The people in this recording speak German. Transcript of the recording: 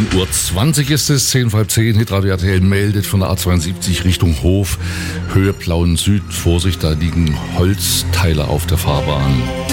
9:20 Uhr ist es, 10 vor halb 10. Hitradio RTL meldet von der A72 Richtung Hof, Höhe Plauen Süd. Vorsicht, da liegen Holzteile auf der Fahrbahn.